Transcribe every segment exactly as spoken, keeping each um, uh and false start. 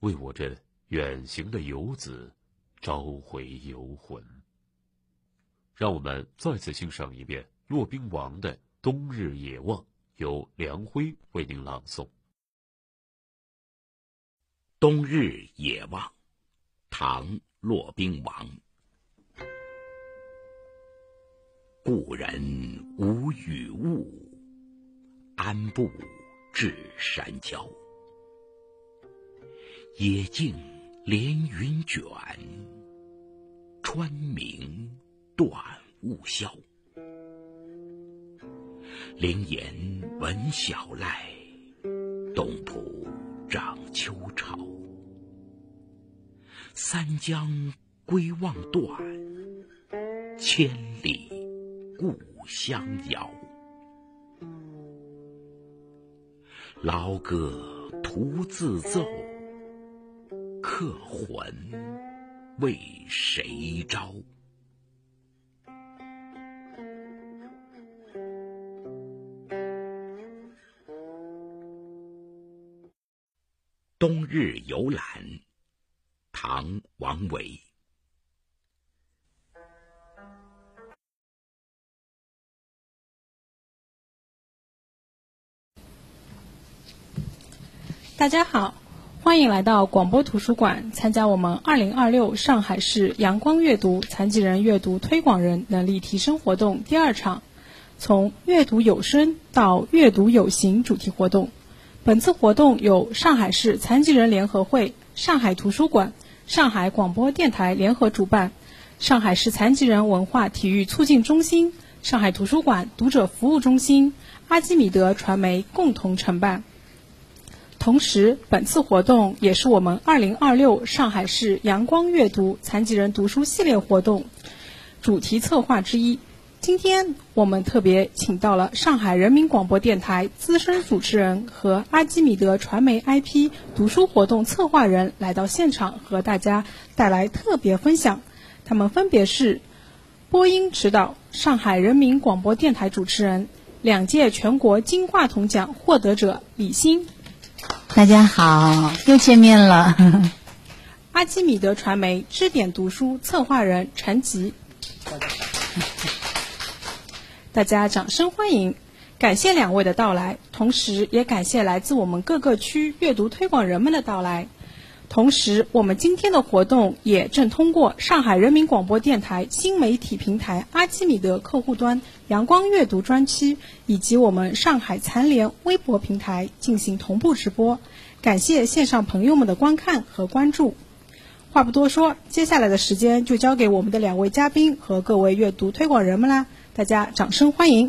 为我这远行的游子召回游魂。让我们再次欣赏一遍骆宾王的《冬日野望》，由梁辉为您朗诵。 冬日野望，唐·骆宾王。故人无雨雾，安步至山郊。野径连云卷，川明断雾消。灵岩闻晓籁，东浦长秋潮。三江归望断，千里故乡遥。劳歌徒自奏，客魂为谁招？冬日游览，唐·王维。 大家好，欢迎来到广播图书馆，参加我们二零二六上海市阳光阅读残疾人阅读推广人能力提升活动第二场，从阅读有声到阅读有形主题活动。本次活动由上海市残疾人联合会、上海图书馆、上海广播电台联合主办，上海市残疾人文化体育促进中心、上海图书馆读者服务中心、阿基米德传媒共同承办。同时，本次活动也是我们二零二六上海市阳光阅读残疾人读书系列活动主题策划之一。今天我们特别请到了上海人民广播电台资深主持人和阿基米德传媒 I P 读书活动策划人来到现场，和大家带来特别分享。他们分别是播音指导上海人民广播电台主持人、两届全国金话筒奖获得者李欣。 大家好，又见面了。 阿基米德传媒支点读书策划人陈吉。大家掌声欢迎，感谢两位的到来，同时也感谢来自我们各个区阅读推广人们的到来。同时，我们今天的活动也正通过上海人民广播电台新媒体平台阿基米德客户端阳光阅读专区以及我们上海残联微博平台进行同步直播，感谢线上朋友们的观看和关注。话不多说，接下来的时间就交给我们的两位嘉宾和各位阅读推广人们啦，大家掌声欢迎。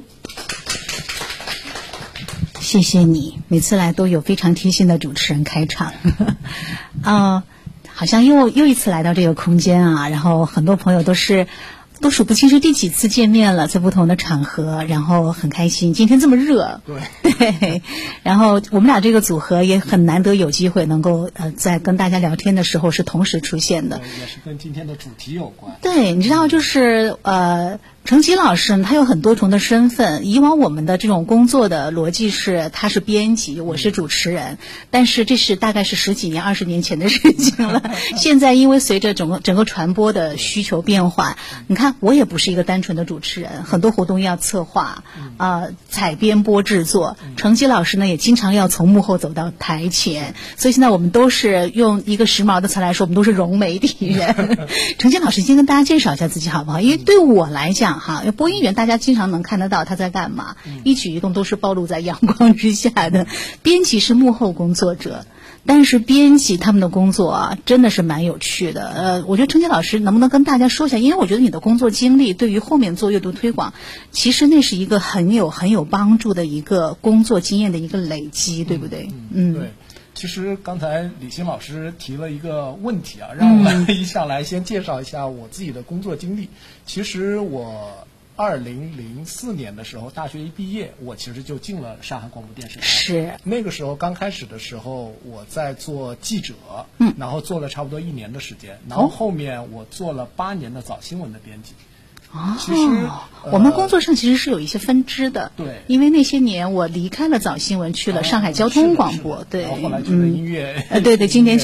谢谢你，每次来都有非常贴心的主持人开场。啊、呃，好像又又一次来到这个空间啊，然后很多朋友都是都数不清是第几次见面了，在不同的场合，然后很开心。今天这么热，对对，然后我们俩这个组合也很难得有机会能够呃在跟大家聊天的时候是同时出现的， 也是跟今天的主题有关。 对，你知道就是呃。程吉老师他有很多重的身份，以往我们的这种工作的逻辑是他是编辑，我是主持人，但是这是大概是十几年二十年前的事情了。现在因为随着整个整个传播的需求变化，你看我也不是一个单纯的主持人，很多活动要策划啊、呃、采编播制作，程吉老师呢也经常要从幕后走到台前，所以现在我们都是用一个时髦的词来说，我们都是融媒体人。程吉老师先跟大家介绍一下自己好不好？因为对我来讲哈，因为播音员大家经常能看得到他在干嘛，一举一动都是暴露在阳光之下的。编辑是幕后工作者，但是编辑他们的工作啊，真的是蛮有趣的。呃，我觉得程吉老师能不能跟大家说一下，因为我觉得你的工作经历对于后面做阅读推广，其实那是一个很有很有帮助的一个工作经验的一个累积，对不对？ 嗯，嗯对。其实刚才李欣老师提了一个问题啊，让我们一上来先介绍一下我自己的工作经历。其实我二零零四年的时候，大学一毕业，我其实就进了上海广播电视台。 是那个时候刚开始的时候，我在做记者，嗯，然后做了差不多一年的时间，然后后面我做了八年的早新闻的编辑。 哦， 其实、 呃、我们工作上其实是有一些分支的。 对， 因为那些年我离开了早新闻，去了上海交通广播。对， 然后后来就是音乐。 嗯、呃，对对，经典。